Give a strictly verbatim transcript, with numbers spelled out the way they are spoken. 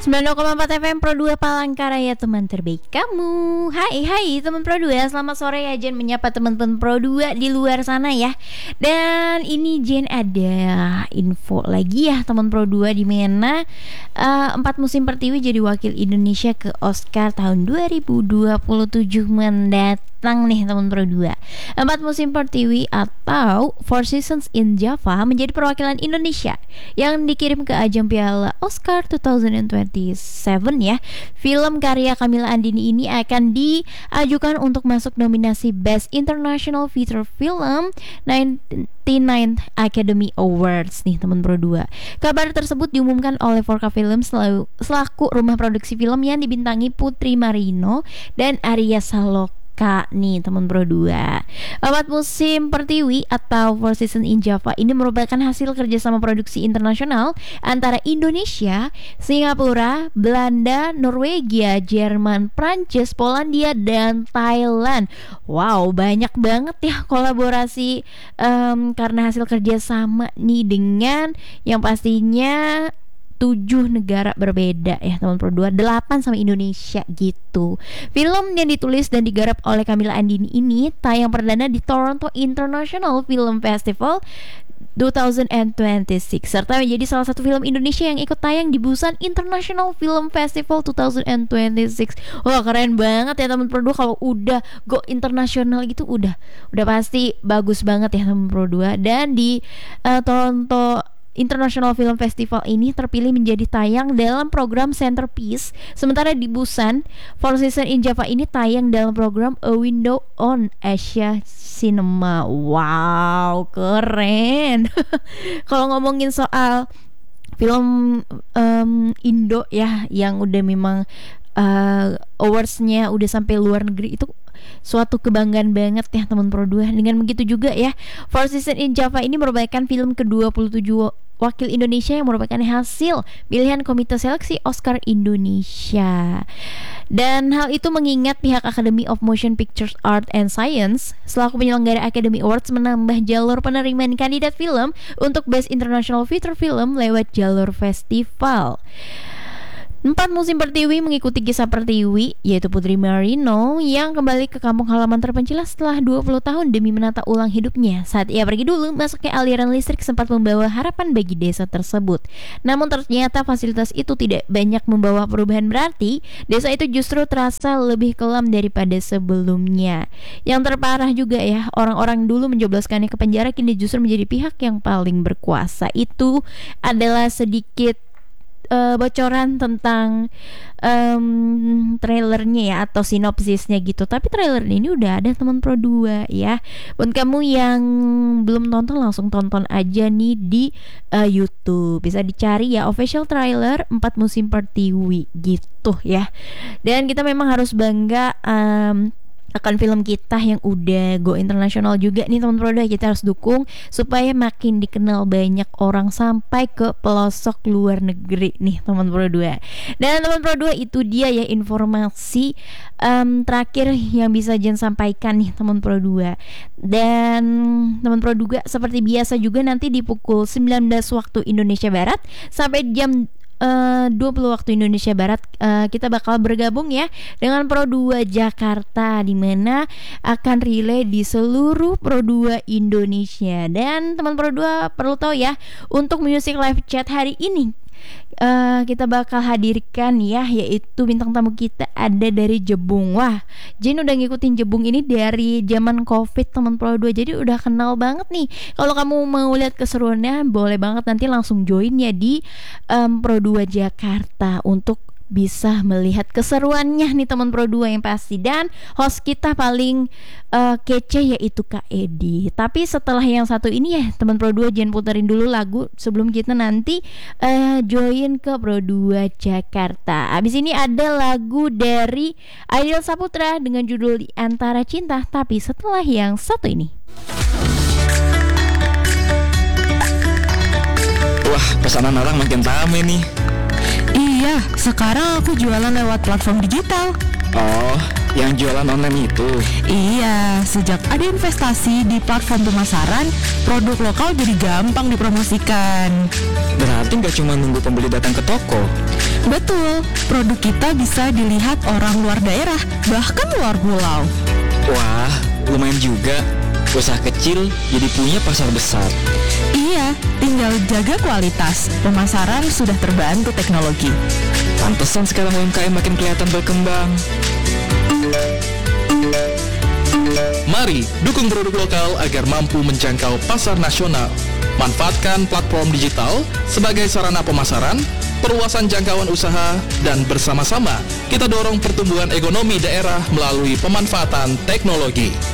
sembilan puluh koma empat F M Pro dua Palangkaraya, teman terbaik kamu. Hai hai teman Pro dua, selamat sore ya. Jen menyapa teman-teman Pro dua di luar sana ya. Dan ini Jen ada info lagi ya teman Pro dua, di mana uh, empat musim pertiwi jadi wakil Indonesia ke Oscar tahun dua ribu dua puluh tujuh mendatang nih teman Pro dua. Empat musim pertiwi atau Four Seasons in Java menjadi perwakilan Indonesia yang dikirim ke ajang Piala Oscar dua ribu dua puluh tujuh ya. Film karya Camilla Andini ini akan diajukan untuk masuk nominasi Best International Feature Film ninety-ninth Academy Awards nih teman Pro dua. Kabar tersebut diumumkan oleh Forca Films selaku, selaku rumah produksi film yang dibintangi Putri Marino dan Arya Saloka nih teman Pro dua. Empat musim pertiwi atau Four Seasons in Java ini merupakan hasil kerjasama produksi internasional antara Indonesia, Singapura, Belanda, Norwegia, Jerman, Prancis, Polandia, dan Thailand. Wow, banyak banget ya kolaborasi um, karena hasil kerjasama nih dengan yang pastinya tujuh negara berbeda ya teman Pro dua, delapan sama Indonesia gitu. Film yang ditulis dan digarap oleh Camilla Andini ini tayang perdana di Toronto International Film Festival dua ribu dua puluh enam serta menjadi salah satu film Indonesia yang ikut tayang di Busan International Film Festival dua ribu dua puluh enam. Wah, keren banget ya teman Pro dua, kalau udah go internasional gitu udah udah pasti bagus banget ya teman Pro dua. Dan di uh, Toronto International Film Festival ini terpilih menjadi tayang dalam program Centerpiece. Sementara di Busan, Four Seasons in Java ini tayang dalam program A Window on Asia Cinema. Wow, keren. Kalau ngomongin soal film um, Indo ya, yang udah memang uh, awards-nya udah sampai luar negeri, itu suatu kebanggaan banget ya teman Pro dua. Dengan begitu juga ya, Four Seasons in Java ini merupakan film ke dua puluh tujuh wakil Indonesia yang merupakan hasil pilihan Komite Seleksi Oscar Indonesia. Dan hal itu mengingat pihak Academy of Motion Pictures Art and Science selaku penyelenggara Academy Awards menambah jalur penerimaan kandidat film untuk Best International Feature Film lewat jalur festival. Empat musim pertiwi mengikuti kisah pertiwi, yaitu Putri Marino yang kembali ke kampung halaman terpencil setelah dua puluh tahun demi menata ulang hidupnya. Saat ia pergi dulu, masuknya aliran listrik sempat membawa harapan bagi desa tersebut. Namun ternyata fasilitas itu tidak banyak membawa perubahan berarti. Desa itu justru terasa lebih kelam daripada sebelumnya. Yang terparah juga ya, orang-orang dulu menjebloskannya ke penjara kini justru menjadi pihak yang paling berkuasa. Itu adalah sedikit Uh, bocoran tentang um, trailernya ya, atau sinopsisnya gitu. Tapi trailer ini udah ada teman Pro dua ya. Buat kamu yang belum nonton, langsung tonton aja nih di uh, YouTube. Bisa dicari ya, official trailer empat musim pertiwi gitu ya. Dan kita memang harus bangga um, akan film kita yang udah go internasional juga nih teman Pro dua. Kita harus dukung supaya makin dikenal banyak orang sampai ke pelosok luar negeri nih teman Pro dua. Dan teman Pro dua, itu dia ya informasi um, terakhir yang bisa Jen sampaikan nih teman Pro dua. Dan teman Pro dua, seperti biasa juga nanti di pukul sembilan belas waktu Indonesia Barat sampai jam Uh, dua puluh waktu Indonesia Barat, uh, kita bakal bergabung ya dengan Pro dua Jakarta, di mana akan relay di seluruh Pro dua Indonesia. Dan teman Pro dua perlu tahu ya, untuk music live chat hari ini Uh, kita bakal hadirkan ya, yaitu bintang tamu kita ada dari Jebung. Wah, Jen udah ngikutin Jebung ini dari zaman Covid teman Pro dua, jadi udah kenal banget nih. Kalau kamu mau lihat keseruannya, boleh banget nanti langsung join ya di um, Pro dua Jakarta untuk bisa melihat keseruannya nih teman Pro dua yang pasti. Dan host kita paling uh, kece yaitu Kak Edi. Tapi setelah yang satu ini ya teman Pro dua, Jen puterin dulu lagu sebelum kita nanti uh, join ke Pro dua Jakarta. Abis ini ada lagu dari Ariel Saputra dengan judul Di Antara Cinta. Tapi setelah yang satu ini. Wah, pesanan orang makin rame nih. Iya, sekarang aku jualan lewat platform digital. Oh, Yang jualan online itu. Iya, sejak ada investasi di platform pemasaran, produk lokal jadi gampang dipromosikan. Berarti nggak cuma nunggu pembeli datang ke toko. Betul, produk kita bisa dilihat orang luar daerah, bahkan luar pulau. Wah, lumayan juga. Usaha kecil jadi punya pasar besar. Iya, tinggal jaga kualitas. Pemasaran sudah terbantu teknologi. Pantesan sekarang U M K M makin kelihatan berkembang. Mari dukung produk lokal agar mampu menjangkau pasar nasional. Manfaatkan platform digital sebagai sarana pemasaran, perluasan jangkauan usaha, dan bersama-sama kita dorong pertumbuhan ekonomi daerah melalui pemanfaatan teknologi.